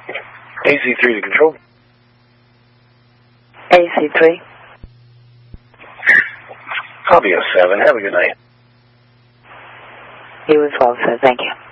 AC3 to control. AC3. Copy 07. Have a good night. You as well, sir. Thank you.